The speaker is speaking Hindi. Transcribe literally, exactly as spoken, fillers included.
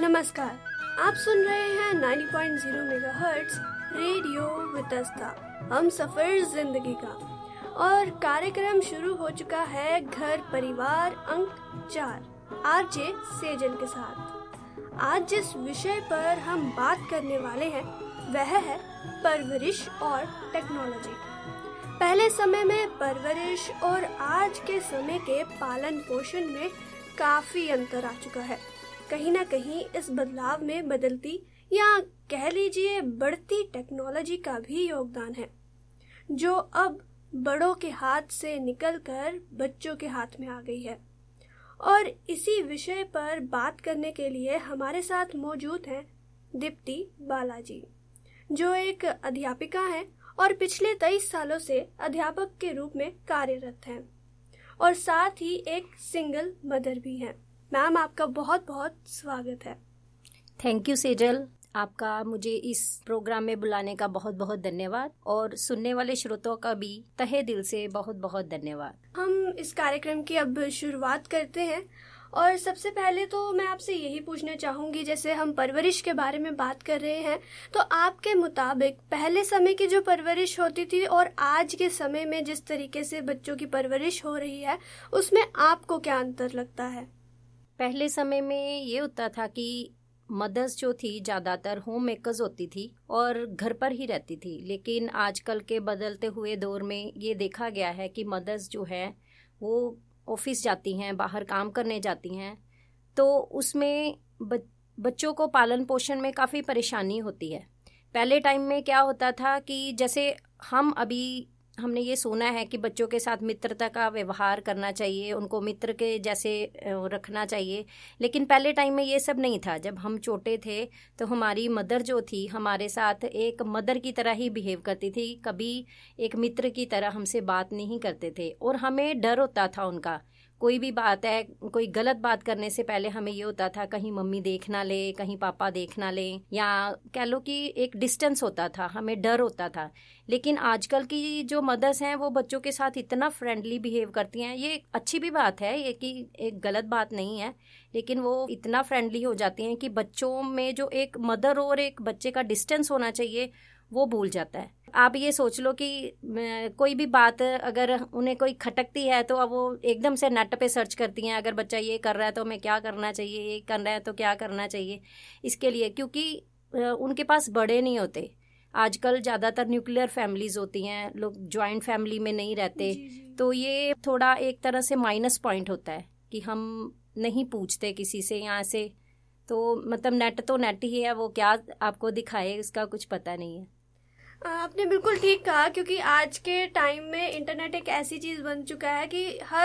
नमस्कार, आप सुन रहे हैं नब्बे point zero megahertz radio Vitasta, हम सफर जिंदगी का। और कार्यक्रम शुरू हो चुका है घर परिवार अंक चार, आरजे सेजल के साथ। आज जिस विषय पर हम बात करने वाले हैं वह है परवरिश और टेक्नोलॉजी। पहले समय में परवरिश और आज के समय के पालन पोषण में काफी अंतर आ चुका है। कहीं ना कहीं इस बदलाव में बदलती या कह लीजिए बढ़ती टेक्नोलॉजी का भी योगदान है, जो अब बड़ों के हाथ से निकलकर बच्चों के हाथ में आ गई है। और इसी विषय पर बात करने के लिए हमारे साथ मौजूद हैं दीप्ति बालाजी, जो एक अध्यापिका हैं और पिछले तेईस सालों से अध्यापक के रूप में कार्यरत हैं और साथ ही एक सिंगल मदर भी हैं। मैम, आपका बहुत बहुत स्वागत है। थैंक यू सेजल, आपका मुझे इस प्रोग्राम में बुलाने का बहुत बहुत धन्यवाद और सुनने वाले श्रोताओं का भी तहे दिल से बहुत बहुत धन्यवाद। हम इस कार्यक्रम की अब शुरुआत करते हैं और सबसे पहले तो मैं आपसे यही पूछना चाहूंगी, जैसे हम परवरिश के बारे में बात कर रहे हैं, तो आपके मुताबिक पहले समय की जो परवरिश होती थी और आज के समय में जिस तरीके से बच्चों की परवरिश हो रही है, उसमें आपको क्या अंतर लगता है? पहले समय में ये होता था कि मदर्स जो थी ज़्यादातर होम मेकर्स होती थी और घर पर ही रहती थी, लेकिन आजकल के बदलते हुए दौर में ये देखा गया है कि मदर्स जो है वो ऑफिस जाती हैं, बाहर काम करने जाती हैं, तो उसमें बच्चों को पालन पोषण में काफ़ी परेशानी होती है। पहले टाइम में क्या होता था कि जैसे हम अभी हमने ये सुना है कि बच्चों के साथ मित्रता का व्यवहार करना चाहिए, उनको मित्र के जैसे रखना चाहिए, लेकिन पहले टाइम में ये सब नहीं था। जब हम छोटे थे तो हमारी मदर जो थी हमारे साथ एक मदर की तरह ही बिहेव करती थी, कभी एक मित्र की तरह हमसे बात नहीं करते थे और हमें डर होता था उनका। कोई भी बात है, कोई गलत बात करने से पहले हमें ये होता था कहीं मम्मी देख ना ले, कहीं पापा देख ना ले, या कह लो कि एक डिस्टेंस होता था, हमें डर होता था। लेकिन आजकल की जो मदर्स हैं वो बच्चों के साथ इतना फ्रेंडली बिहेव करती हैं। ये अच्छी भी बात है, ये कि एक गलत बात नहीं है, लेकिन वो इतना फ्रेंडली हो जाती हैं कि बच्चों में जो एक मदर और एक बच्चे का डिस्टेंस होना चाहिए वो भूल जाता है। आप ये सोच लो कि कोई भी बात अगर उन्हें कोई खटकती है तो अब वो एकदम से नेट पे सर्च करती हैं, अगर बच्चा ये कर रहा है तो हमें क्या करना चाहिए, ये कर रहा है तो क्या करना चाहिए इसके लिए, क्योंकि उनके पास बड़े नहीं होते। आजकल ज़्यादातर न्यूक्लियर फैमिलीज होती हैं, लोग ज्वाइंट फैमिली में नहीं रहते, जी जी। तो ये थोड़ा एक तरह से माइनस पॉइंट होता है कि हम नहीं पूछते किसी से यहाँ से, तो मतलब नेट तो नेट ही है, वो क्या आपको दिखाए उसका कुछ पता नहीं है। आपने बिल्कुल ठीक कहा, क्योंकि आज के टाइम में इंटरनेट एक ऐसी चीज़ बन चुका है कि हर